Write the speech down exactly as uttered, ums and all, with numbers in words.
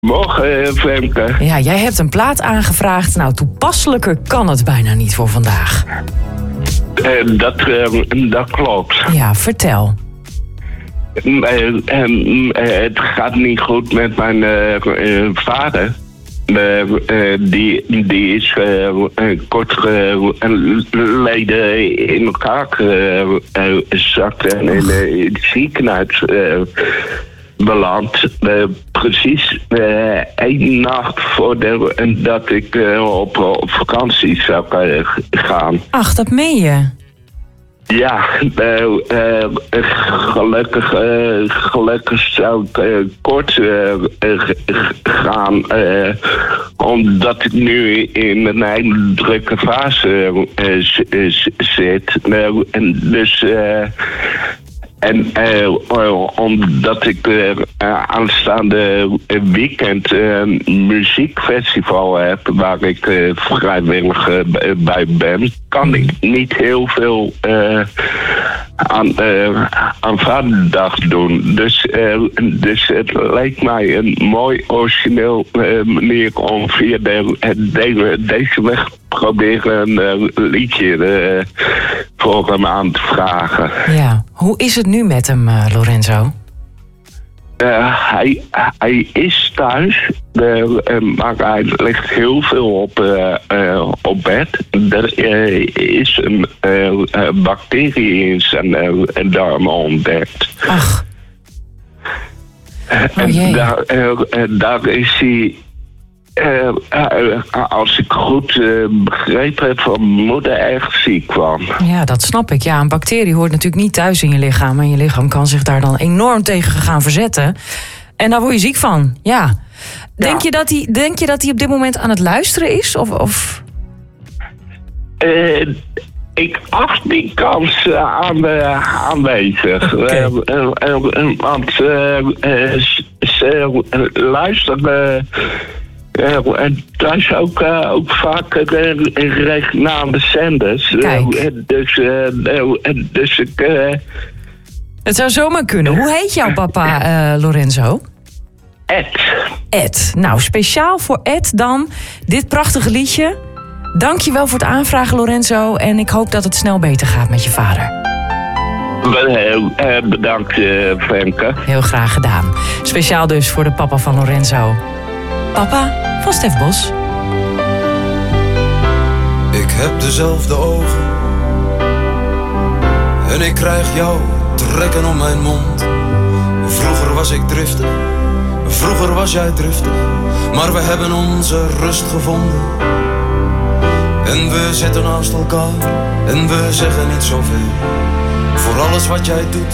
Morgen, Femke. Ja, jij hebt een plaat aangevraagd. Nou, toepasselijker kan het bijna niet voor vandaag. Uh, dat, uh, dat klopt. Ja, vertel. Uh, uh, uh, het gaat niet goed met mijn uh, uh, vader. Uh, uh, die, die is uh, uh, kort geleden in elkaar gezakt en in uh, het ziekenhuis uh, beland. Uh, precies uh, één nacht voordat ik uh, op, op vakantie zou uh, gaan. Ach, dat meen je? Ja, uh, uh, gelukkig, uh, gelukkig zou ik uh, kort uh, uh, gaan, uh, omdat ik nu in een hele drukke fase uh, z- zit. Uh, en dus... Uh, En uh, omdat ik uh, aanstaande weekend een uh, muziekfestival heb waar ik uh, vrijwillig uh, bij ben, kan ik niet heel veel uh, aan, uh, aan Vaderdag doen. Dus, uh, dus het lijkt mij een mooi origineel uh, manier om via de, de, deze weg proberen een uh, liedje uh, voor hem aan te vragen. Ja, hoe is het nu met hem, uh, Lorenzo? Uh, hij, hij is thuis, uh, maar hij ligt heel veel op, uh, uh, op bed. Er uh, is een uh, bacterie in zijn uh, darmen ontdekt. Ach. Oh, en daar, uh, daar is hij... Uh, uh, als ik goed uh, begrepen heb, van moeder echt ziek kwam. Ja, dat snap ik. Ja, een bacterie hoort natuurlijk niet thuis in je lichaam. En je lichaam kan zich daar dan enorm tegen gaan verzetten. En daar word je ziek van. Ja. Denk, ja. je, dat hij, denk je dat hij op dit moment aan het luisteren is? Of, of... Uh, ik acht die kans uh, aan, uh, aanwezig. Okay. Uh, uh, uh, want uh, uh, ze uh, luisteren... Uh, en thuis ook, uh, ook vaak uh, regionale zenders. Uh, dus, uh, uh, dus ik... Uh, het zou zomaar kunnen. Hoe heet jouw papa, uh, Lorenzo? Ed. Ed. Nou, speciaal voor Ed dan dit prachtige liedje. Dank je wel voor het aanvragen, Lorenzo. En ik hoop dat het snel beter gaat met je vader. Uh, bedankt, uh, Femke. Heel graag gedaan. Speciaal dus voor de papa van Lorenzo. Papa van Stef Bos. Ik heb dezelfde ogen en ik krijg jou trekken om mijn mond. Vroeger was ik driftig, vroeger was jij driftig, maar we hebben onze rust gevonden. En we zitten naast elkaar en we zeggen niet zoveel. Voor alles wat jij doet